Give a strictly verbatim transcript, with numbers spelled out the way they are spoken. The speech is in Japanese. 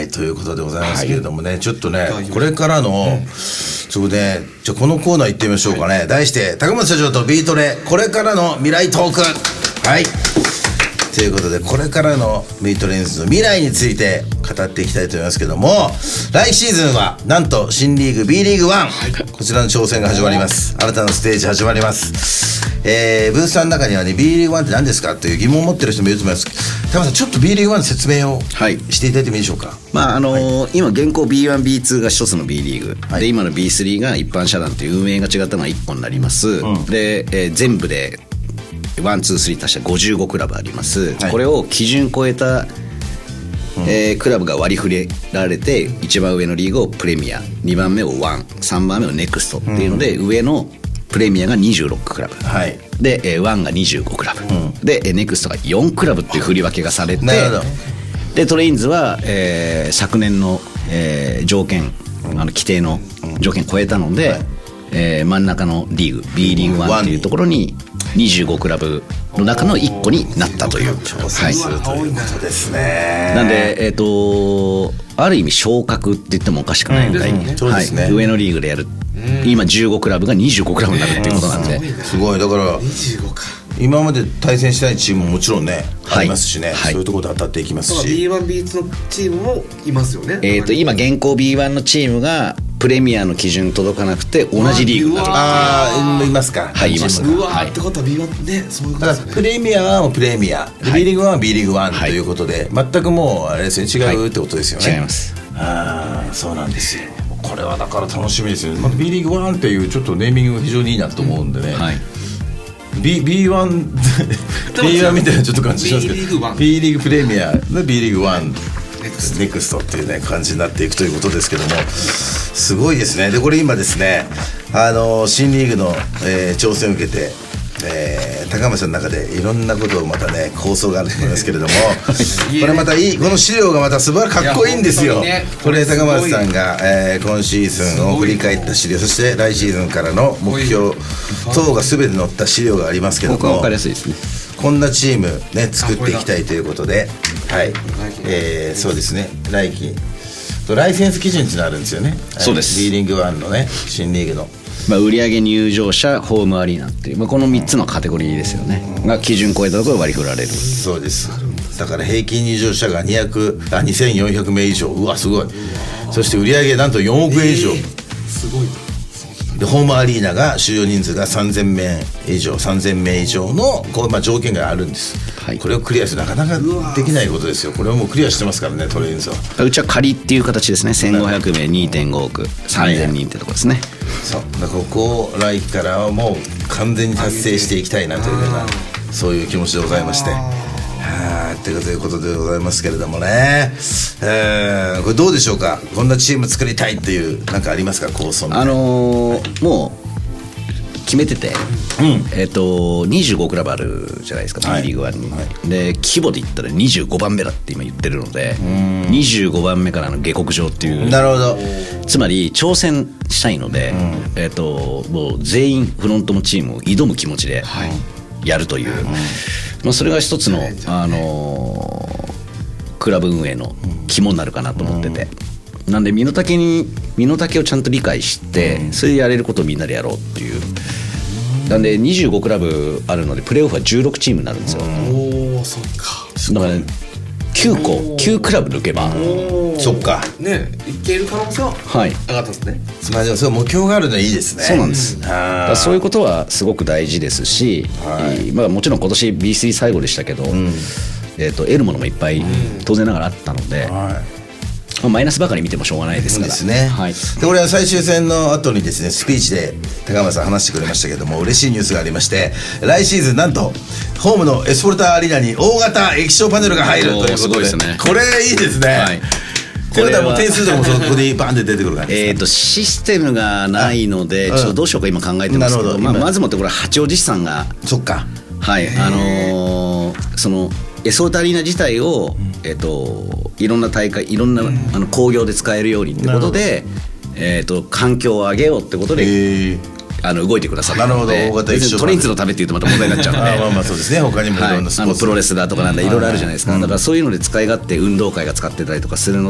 はいということでございますけれどもね、はい、ちょっとねこれからの、うん、ちょっとねじゃこのコーナー行ってみましょうかね、はい、題して高松社長とビートレこれからの未来トーク。はいということでこれからのミートレンズの未来について語っていきたいと思いますけども、来シーズンはなんと新リーグ B リーグワン、はい、こちらの挑戦が始まります。新たなステージ始まります。えー、ブースターの中にはね B リーグワンって何ですかという疑問を持ってる人もいると思います。高橋さんちょっと B リーグワンの説明をしていただいてもいいでしょうか。はい、 まああのーはい、今現行 ビーワンビーツー が一つの B リーグ、はい、で今の ビースリー が一般社団という運営が違ったのがいっこになります。うん、で、えー、全部でワン、ツー、スリー足してごじゅうごクラブあります。はい、これを基準超えた、うんえー、クラブが割り振られて一番上のリーグをプレミア、にばんめをワン、さんばんめをネクストっていうので、うん、上のプレミアがにじゅうろくクラブ、はい、で、えー、ワンがにじゅうごクラブ、うん、で、えー、ネクストがよんクラブっていう振り分けがされて、でトレインズは、えー、昨年の、えー、条件、あの規定の条件超えたので、はいえー、真ん中のリーグ B リーグワンっていうところににじゅうごクラブの中のいっこになったという挑戦するということですね。 なんで、えー、とある意味昇格って言ってもおかしくないぐらい、うんねはい、上のリーグでやる、うん、今じゅうごクラブがにじゅうごクラブになるっていうことなんで、 うん、すごいだからにじゅうごか今まで対戦したいチームももちろんね、はい、ありますしね、はい、そういうところで当たっていきますしビーワンビーツー のチームもいますよね。 えー、と今現行 ビーワン のチームがプレミアの基準届かなくて同じリーグになる。 ああいますか。 はいいます。 うわーってことは ビーワン ねそういうことですね。 だからプレミアはプレミア、はい、B リーグワンは B リーグワンということで、はい、全くもうあれですね違うってことですよね。 はい、違います。 ああそうなんですよ。これはだから楽しみですよね。まあ、B リーグワンっていうちょっとネーミングが非常にいいなと思うんでね。うんはいB、ビーワン ビーワン みたいなちょっと感じしますけど B リーグワン B リーグプレミアの B リーグワンネクストっていうね感じになっていくということですけどもすごいですね。でこれ今ですねあの新リーグの、えー、挑戦を受けて、えー、高松さんの中でいろんなことをまたね構想があると思いますけれどもこれまたいいこの資料がまた素晴らしいかっこいいんですよ。ね、これ高松さんが、えー、今シーズンを振り返った資料そして来シーズンからの目標等が全て載った資料がありますけども分かりやすいですね。 こんなチームね作っていきたいということではい、えー、そうですね来季ライセンス基準っていうのあるんですよね。 そうです。 B リーグワンのね新リーグのまあ、売上入場者ホームアリーナっていう、まあ、このみっつのカテゴリーですよね、うん、が基準超えたところ割り振られる。 そうです。だから平均入場者がにひゃくあにせんよんひゃくめい以上うわすごい。そして売上なんとよんおくえん以上、えー、 すごい。 でホームアリーナが収容人数がさんぜんめい以上さんぜんめい以上のこう、まあ、条件があるんです、はい、これをクリアしてなかなかできないことですよ。これはもうクリアしてますからねトレインズは。 うちは仮っていう形ですね。せんごひゃくめい にてんごおくさんぜんにんってとこですね。 そうだからここを来季からはもう完全に達成していきたいなというようなそういう気持ちでございましてはーということでございますけれどもね、えー、これどうでしょうか。こんなチーム作りたいっていうなんかありますか構想みたいな。 あのー、もう決めてて、うんえー、とにじゅうごクラブあるじゃないですか、はい、B リーグワンに、はい、で規模で言ったらにじゅうごばんめだって今言ってるのでにじゅうごばんめからの下克上っていう。 なるほど。 つまり挑戦したいので、うんえー、ともう全員フロントのチームを挑む気持ちでやるという、はいうんまあ、それが一つの、あのー、クラブ運営の肝になるかなと思ってて、うん、なんで身の丈に身の丈をちゃんと理解してそれでやれることをみんなでやろうっていう。なんでにじゅうごクラブあるのでプレーオフはじゅうろくチームになるんですよ。 おおそっか。 だから、ね、きゅうこきゅうクラブ抜けばそっかねいける可能性は上がったんですね。 まあでもそう目標があるのはいいですね。 そうなんです。だからそういうことはすごく大事ですし、はいまあ、もちろん今年 ビースリー 最後でしたけど、うんえー、と得るものもいっぱい当然ながらあったので、うんはいまあ、マイナスばかり見てもしょうがないですから。 そうですね、はい、でこれは最終戦の後にですねスピーチで高松さん話してくれましたけども嬉しいニュースがありまして来シーズンなんとホームのエスフォルタアリーナに大型液晶パネルが入るということで、すごいですね、これいいですね、はい、これはもう点数とかもそこでバンって出てくる感じですか。 えーとシステムがないのでちょっとどうしようか今考えてますけど、まあ、まずもってこれ八王子市さんがそっかはいあのー、そのエスフォルタアリーナ自体を、えー、といろんな大会いろんな、うん、あの工業で使えるようにってことで、えー、と環境を上げようってことであの動いてくださったので、なるほど、大型液晶トレインズのためって言うとまた問題になっちゃうのでまあまあそうですね、他にもいろんなスポーツ、 はい、あのプロレスだとかなんだいろいろあるじゃないですか、だからそういうので使い勝手運動会が使ってたりとかするの